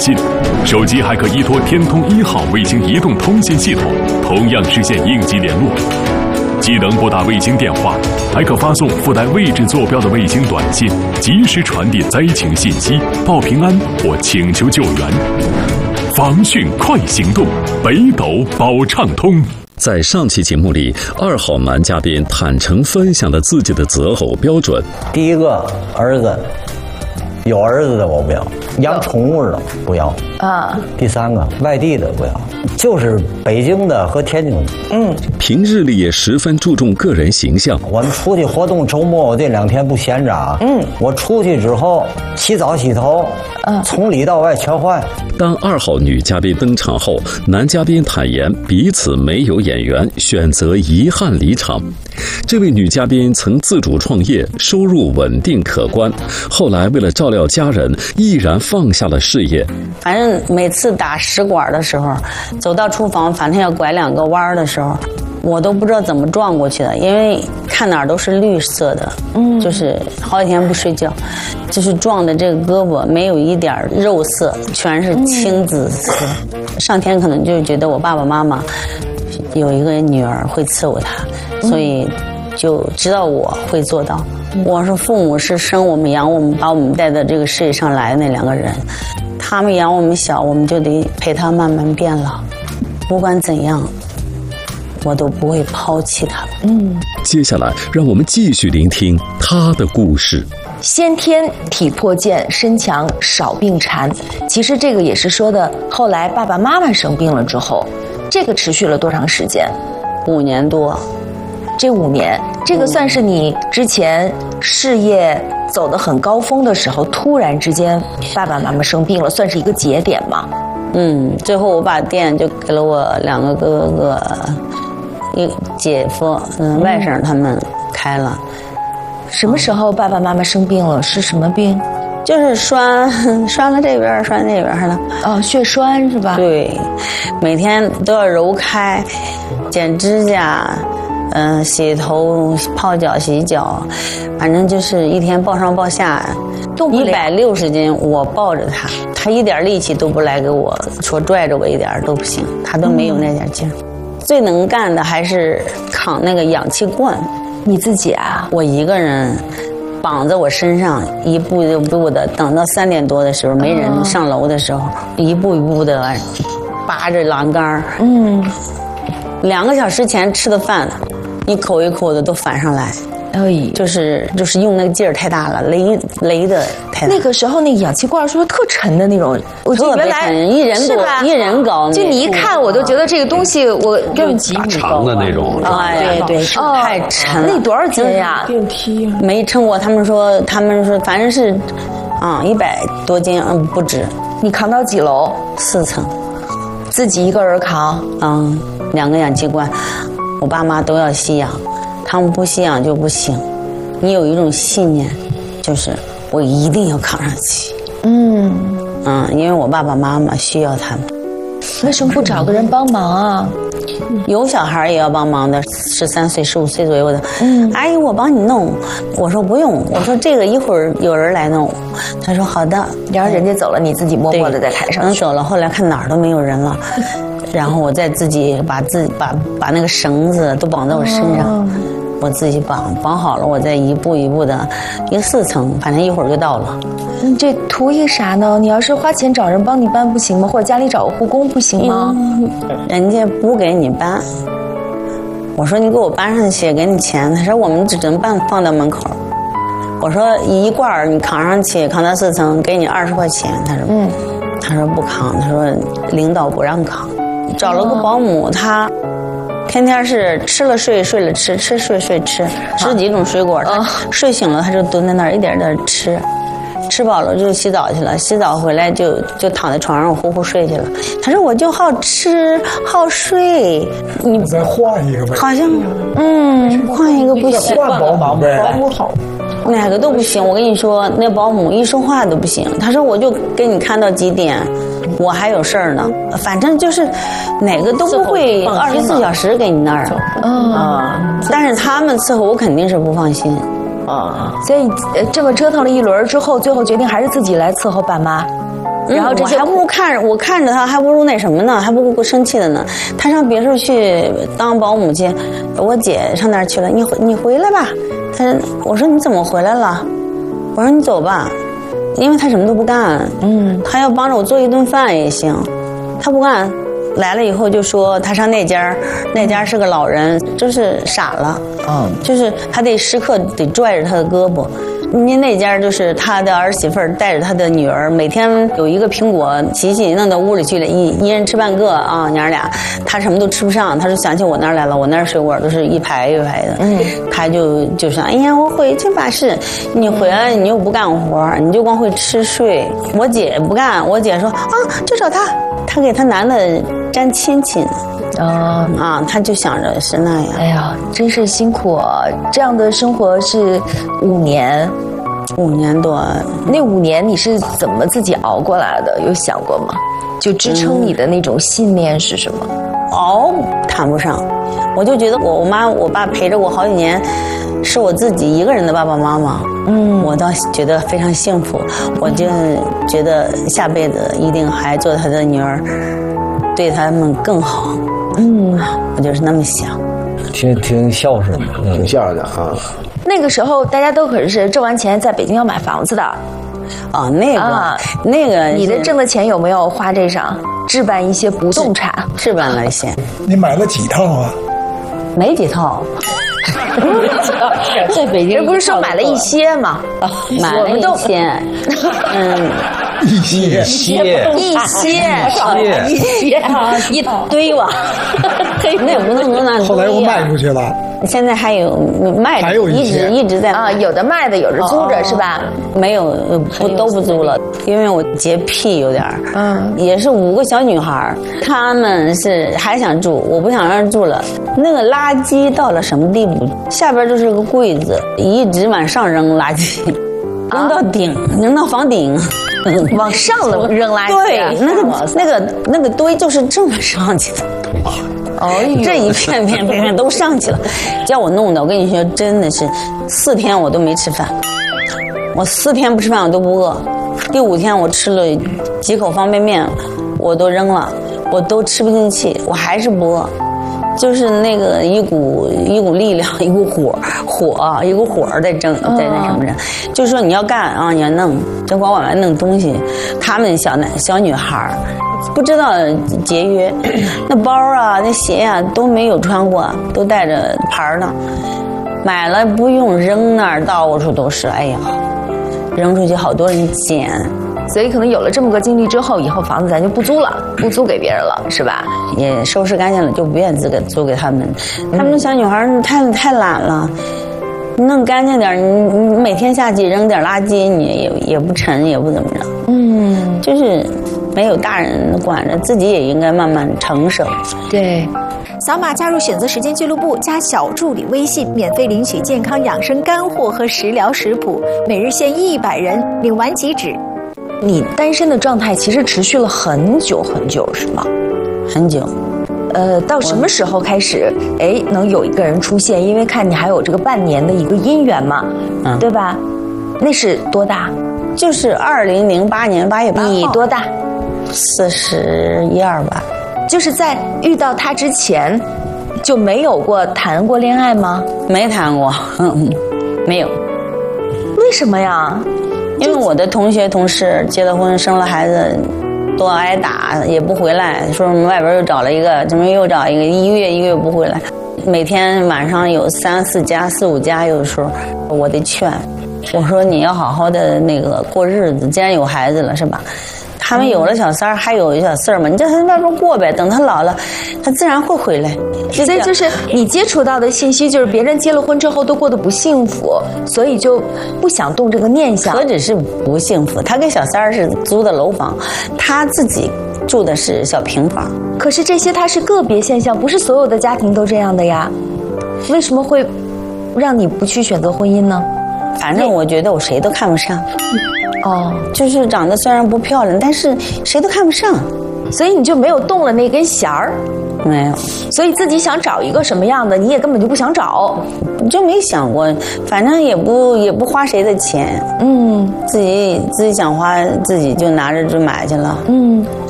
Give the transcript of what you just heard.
信。手机还可依托天通1号卫星移动通信系统，同样实现应急联络。既能拨打卫星电话，还可发送附带位置坐标的卫星短信，及时传递灾情信息，报平安或请求救援。防汛快行动，北斗保畅通。 在上期节目里，2号男嘉宾坦诚分享了自己的择偶标准。 第一个，儿子，有儿子的我不要，养宠物的不要啊。第3个，外地的不要，就是北京的和天津的。 平日里也十分注重个人形象。 我们出去活动，周末我这2天不闲着啊。我出去之后洗澡洗头，从里到外全换。 当2号女嘉宾登场后，男嘉宾坦言彼此没有眼缘，选择遗憾离场。这位女嘉宾曾自主创业，收入稳定可观，后来为了照料家人，毅然放下了事业。 反正每次打食管的时候，走到厨房，反正要拐2个弯的时候，我都不知道怎么撞过去的，因为看哪儿都是绿色的，就是好几天不睡觉，就是撞的这个胳膊没有一点肉色，全是青紫色。上天可能就觉得我爸爸妈妈有一个女儿会伺候他，所以就知道我会做到。我说父母是生我们养我们，把我们带到这个世界上来的那2个人，他们养我们小，我们就得陪他慢慢变老。不管怎样，我都不会抛弃他们。 接下来让我们继续聆听他的故事。 先天体魄健，身强少病残。其实这个也是说的，后来爸爸妈妈生病了之后，这个持续了多长时间 ？5年多。 这5年，这个算是你之前事业走得很高峰的时候，突然之间爸爸妈妈生病了，算是一个节点吗？ 最后我把店就给了我2个哥哥，一姐夫，外甥他们开了。 什么时候爸爸妈妈生病了？是什么病？ 就是栓了这边，栓那边了。 血栓是吧？ 对，每天都要揉开，剪指甲，洗头、泡脚、洗脚，反正就是一天抱上抱下。160斤，我抱着他一点力气都不来给我，说拽着我一点都不行，他都没有那点劲。最能干的还是扛那个氧气罐。 你自己啊？ 我一个人绑在我身上，一步一步的，等到3点多的时候没人上楼的时候，一步一步的扒着栏杆。2个小时前吃的饭，一口一口的都反上来。就是用那个劲儿太大了，勒的太大。 那个时候那个氧气罐是不是特沉的那种？我觉得原来一人高， 就你一看我都觉得这个东西我跟大长的那种。 对，太沉了。 那多少斤呀？ 电梯呀？ 没称过，他们说反正是，100多斤，不止。 你扛到几楼 ？4层， 自己一个人扛。 2个氧气罐，我爸妈都要吸氧。他们不吸氧就不行，你有一种信念，就是我一定要扛上去。因为我爸爸妈妈需要他们。 为什么不找个人帮忙啊？ 有小孩也要帮忙的，13岁、15岁左右的。阿姨，我帮你弄。我说不用，我说这个一会儿有人来弄。他说好的。 然后人家走了，你自己默默的再抬上去。 走了，后来看哪儿都没有人了。然后我再自己把那个绳子都绑在我身上，我自己绑好了，我再一步一步的，一个4层，反正一会儿就到了。 你这图一啥呢？你要是花钱找人帮你搬不行吗？或者家里找个护工不行吗？ 人家不给你搬。我说你给我搬上去，给你钱。他说我们只能放到门口。我说一罐你扛上去，扛到4层，给你20块钱。他说不扛，他说领导不让扛。找了个保姆，他天天是吃了睡，睡了吃，吃睡睡吃，10几种水果。他睡醒了他就蹲在那儿一点点吃，吃饱了就洗澡去了，洗澡回来就躺在床上呼呼睡去了。他说我就好吃好睡，你再换一个呗。 好像换一个不行， 换保姆好。 哪个都不行，我跟你说，那保姆一说话都不行。他说我就给你看到几点，我还有事儿呢。反正就是哪个都不会24小时给你那儿。但是他们伺候我肯定是不放心。 所以这么折腾了一轮之后，最后决定还是自己来伺候爸妈。 然后这些还不如我看着他，还不如那什么呢，还不如生气的呢。他上别处去当保姆去，我姐上那儿去了，你回来吧。我说你怎么回来了？我说你走吧，因为他什么都不干。他要帮着我做一顿饭也行，他不干。来了以后就说他上那家是个老人，就是傻了。就是他得时刻得拽着他的胳膊。那家就是他的儿媳妇带着他的女儿，每天有一个苹果洗弄到屋里去了，一人吃半个啊，娘俩，他什么都吃不上，他就想起我那儿来了，我那儿水果都是一排一排的，他就说，哎呀，我回去吧，是你回来你又不干活，你就光会吃睡。我姐不干，我姐说啊，就找他给他男的沾亲戚呢。他就想着是那样。 哎呀，真是辛苦啊！这样的生活是5年多。 那5年你是怎么自己熬过来的？有想过吗？就支撑你的那种信念是什么？ 熬谈不上，我就觉得我妈我爸陪着我好几年，是我自己一个人的爸爸妈妈。我倒觉得非常幸福。我就觉得下辈子一定还做他的女儿，对他们更好。我就是那么想， 挺孝顺的， 挺孝顺的啊。 那个时候大家都可是挣完钱在北京要买房子的。 那个， 你的挣的钱有没有花这上置办一些不动产？ 置办了一些。 你买了几套啊？ 没几套。在北京， 这不是说买了一些吗？ 买了一些。 一堆吧。那也不能说那。 后来我卖出去了。 现在还有卖的， 还有一直在有的卖的，有的租着是吧？ 没有，都不租了，因为我洁癖有点也是5个小女孩，她们是还想住，我不想让人住了。那个垃圾到了什么地步？下边就是个柜子，一直往上扔垃圾，扔到顶，扔到房顶。 往上扔垃圾。 对，那个堆就是这么上去的。这一片都上去了，叫我弄的，我跟你说，真的是4天我都没吃饭，我4天不吃饭我都不饿，第5天我吃了几口方便面，我都扔了，我都吃不进去，我还是不饿，就是那个一股力量，一股火在那什么着，就是说你要干啊，你要弄，就管我来弄东西，他们小女孩。不知道节约，那包啊、那鞋啊都没有穿过，都带着牌呢。买了不用扔那儿，到处都是。哎呀，扔出去好多人捡。 所以可能有了这么个经历之后，以后房子咱就不租了，不租给别人了，是吧？ 也收拾干净了，就不愿租给他们。他们小女孩太懒了，弄干净点，你每天下去扔点垃圾，你也不沉，也不怎么着。就是没有大人管着，自己也应该慢慢成熟。 对。 扫码加入选择时间俱乐部，加小助理微信，免费领取健康养生干货和食疗食谱，每日限100人，领完即止。 你单身的状态其实持续了很久很久，是吗？ 很久。 到什么时候开始能有一个人出现？因为看你还有这个半年的一个姻缘嘛，对吧？那是多大？ 就是2008年8月8号。 你多大 ？41、2吧。 就是在遇到他之前，就没有谈过恋爱吗？ 没谈过，没有。 为什么呀？ 因为我的同学同事结了婚生了孩子，都挨打也不回来，说什么外边又找了一个，怎么又找一个，1个月不回来，每天晚上有3、4家、4、5家，有的时候我得劝，我说你要好好的那个过日子，既然有孩子了是吧？他们有了小三儿，还有小四儿嘛，你就在外边过呗，等他老了，他自然会回来。 所以就是你接触到的信息，就是别人结了婚之后都过得不幸福，所以就不想动这个念想。 何止是不幸福，他跟小三儿是租的楼房，他自己住的是小平房。 可是这些它是个别现象，不是所有的家庭都这样的呀。为什么会让你不去选择婚姻呢？ 反正我觉得我谁都看不上。就是长得虽然不漂亮，但是谁都看不上。 所以你就没有动了那根弦儿。 没有， 所以自己想找一个什么样的，你也根本就不想找， 就没想过，反正也不花谁的钱，自己想花，自己就拿着就买去了，